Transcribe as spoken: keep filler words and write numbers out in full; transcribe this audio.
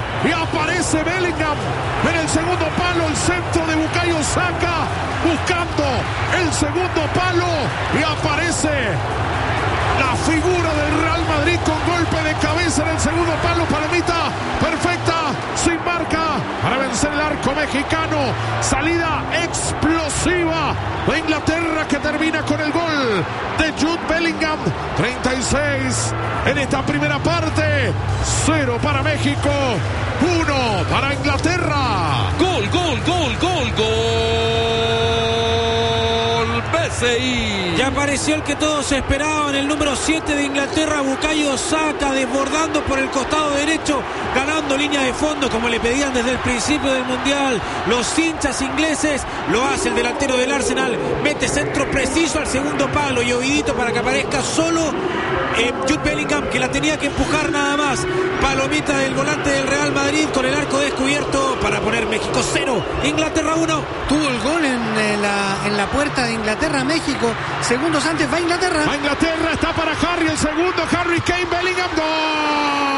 y aparece Bellingham en el segundo palo, el centro de Bukayo Saka buscando el segundo palo y aparece la figura del Real Madrid con golpe de cabeza en el segundo palo. Palomita perfecta, sin marca, para vencer el arco mexicano. Salida explosiva de Inglaterra que termina con el gol de Jude Bellingham. treinta y seis en esta primera parte. Cero para México, uno para Inglaterra. Gol, gol, gol, gol, gol. B C I. Ya apareció el que todos esperaban, el número siete de Inglaterra, Bukayo Saka, desbordando por el costado derecho, ganando línea de fondo como le pedían desde el principio del Mundial los hinchas ingleses. Lo hace el delantero del Arsenal, mete centro preciso al segundo palo y ovidito para que aparezca solo eh, Jude Bellingham, que la tenía que empujar nada más. Palomita del volante del Real Madrid con el arco descubierto para poner México cero, Inglaterra uno. Tuvo el gol en, en, la, en la puerta de Inglaterra, México. Segundos antes va Inglaterra. Va Inglaterra, está para Harry, el segundo, Harry Kane, Bellingham, gol.